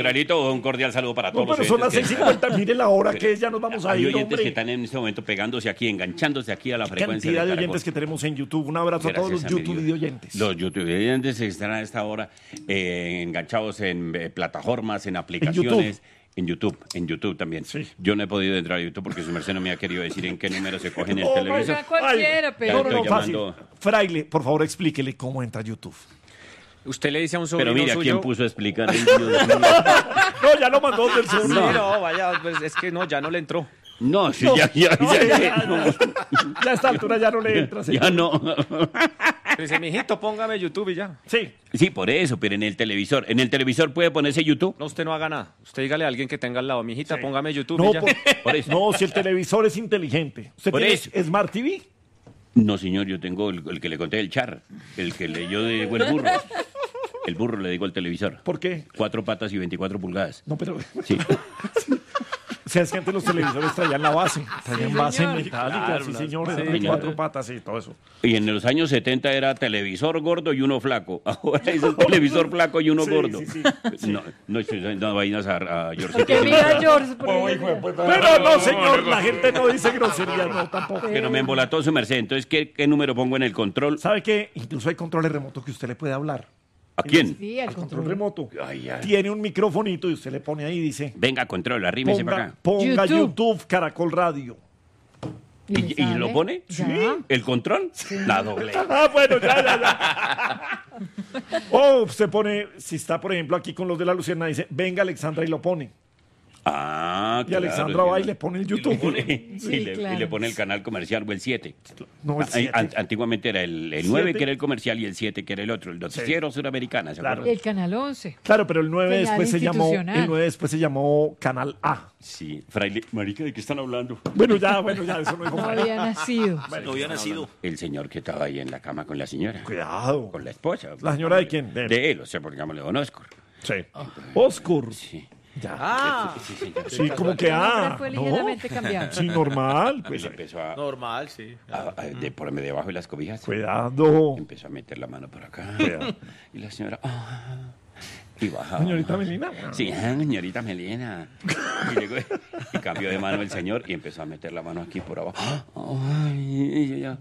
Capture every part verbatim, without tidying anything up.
Gralito, un cordial saludo para todos No, pero los son las oyentes seis que- cincuenta, mire la hora que es, ya nos vamos a Hay ir, oyentes hombre. que están en este momento pegándose aquí, enganchándose aquí a la frecuencia Cantidad de Caracol. oyentes que tenemos en YouTube. Un abrazo a todos los Gracias a mi YouTube Dios. de oyentes. Los YouTube oyentes están a esta hora eh, enganchados en eh, plataformas, en aplicaciones. En YouTube, en YouTube también. Sí. Yo no he podido entrar a YouTube porque su merced no me ha querido decir en qué número se coge en el Oh, televisor. Oiga, cualquiera, Ay, pero... No, no, no, Estoy fácil. llamando- Fraile, por favor, explíquele cómo entra a YouTube. Usted le dice a un sobrino Pero mira suyo... quién puso a explicar. Ay, Dios mío. No, ya lo mandó del Sí, sur. no, vaya, pues es que no, ya no le entró. No, sí, ya, ya, No, ya, ya, ya, no. Ya a esta altura ya no le entra. señor. Ya no. Le dice, mijito, póngame YouTube y ya. Sí. Sí, por eso, pero en el televisor. En el televisor puede ponerse YouTube. No, usted no haga nada. Usted dígale a alguien que tenga al lado, mijita, Sí. póngame YouTube No, y ya. por- Por eso. no, si el televisor es inteligente. ¿Usted Por tiene eso. Smart T V? No, señor, yo tengo el, el que le conté del char, el que leyó de el burro. El burro le digo al televisor. ¿Por qué? Cuatro patas y veinticuatro pulgadas. No, pero... Sí. O sea, es que antes los televisores traían la base. Traían base señor. metálica, Claro, sí, las- señores. sí, de señor. cuatro patas y todo eso. Y en los años setenta era televisor gordo y uno flaco. Ahora es el televisor flaco y uno Sí, gordo. sí, No, no estoy dando vainas a, a George. Porque mira, George, porque- Pero no, señor, la gente no dice groserías, no, tampoco. Que no me embolató su merced. Entonces, ¿qué, qué número pongo en el control? ¿Sabe qué? Incluso hay controles remotos que usted le puede hablar. ¿A quién? Sí, al El control control. remoto. Ay, ay. Tiene un microfonito y usted le pone ahí y dice... Venga, control, arrímese para Ponga, acá. ponga YouTube. YouTube. Caracol Radio. le ¿Y, y sale? lo pone? Ya. ¿El control? La doble. Ah, bueno, ya, ya, ya. O usted pone, si está, por ejemplo, aquí con los de la Luciana, dice, venga Alexandra y lo pone. Ah, Y claro, Alexandra sí, va y ¿no? le pone el Y lo YouTube. pone, Sí, y, le, y claro. le pone el canal comercial o el siete. No, el Ah, siete. an- Antiguamente era el, el nueve ¿Siete? que era el comercial y el siete que era el otro, el noticiero suramericana, ¿se Claro. acuerdan? El canal once. Claro, pero el nueve Señal después se llamó, institucional. el nueve después se llamó Canal A. Sí, fraile, marica, ¿de qué están hablando? Bueno, ya, bueno, ya, eso no dijo No Fraile. había nacido. No había nacido. El señor que estaba ahí en la cama con la señora, Cuidado. con la esposa. ¿La señora de quién? De él. De él, o sea, porque llamémosle Don Oscar. Sí. Oscar. Sí. Ya. Ah, Sí, sí, sí. Sí, como que el nombre ah. fue ¿no? ligeramente cambiado. Sí, normal. Y Pues, le empezó a, Normal, sí. a- a- de por debajo de las cobijas. cuidado. Empezó a meter la mano por acá. Cuidado. Y la señora... ah, y bajaba. Señorita Melina. Sí, ah, señorita Melina. Y, llegó, y cambió de mano el señor y empezó a meter la mano aquí por abajo. Ay, y yo, yo,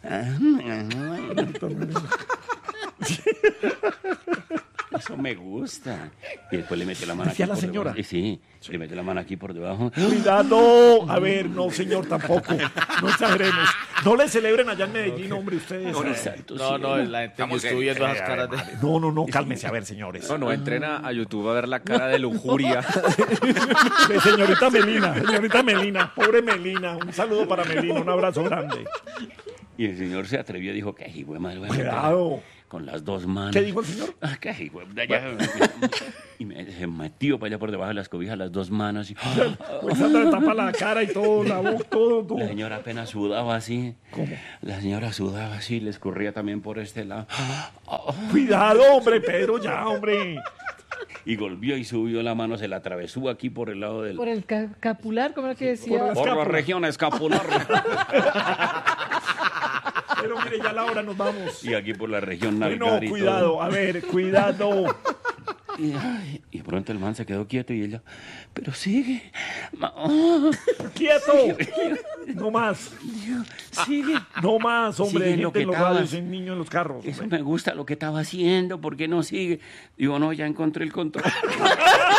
eso me gusta. Y después le metió la mano aquí ¿Hacía la por señora? debajo. Y sí, le metió la mano aquí por debajo. Cuidado. A ver, no, señor, tampoco. No exageremos. No le celebren allá en Medellín, hombre, ustedes. Santo No, cielo. no, la gente yo estoy viendo esas caras de... No, no, no, cálmense, a ver, señores. No, no, entrena a YouTube a ver la cara de lujuria. De señorita Melina, señorita Melina, pobre Melina. Un saludo para Melina, un abrazo grande. Y el señor se atrevió y dijo, ¿qué hijo de madre? voy a meter Cuidado. Con las dos manos. ¿Qué dijo el señor? Ah, ¿qué hijo de allá? Y me se metió para allá por debajo de las cobijas las dos manos. Y, Pues anda, le tapa la cara y todo, la boca, todo, todo. la señora apenas sudaba así. ¿Cómo? La señora sudaba así, le escurría también por este lado. Cuidado, hombre, Pedro, ya, hombre. Y volvió y subió la mano, se la atravesó aquí por el lado del... Por el ca- capular, ¿cómo era que decía? Por Por la escápula. región escapular. Pero mire, ya la hora nos vamos. Y aquí por la región No, nalgar y cuidado, todo. a ver, cuidado. Y, ay, y pronto el man se quedó quieto y ella, pero sigue. Ma- oh, ¡Quieto! No más, sigue. no más, hombre. Sigue Hay lo gente que en los estabas. radios, hay niños en los carros. Eso hombre. me gusta lo que estaba haciendo, ¿por qué no sigue? Digo, no, ya encontré el control.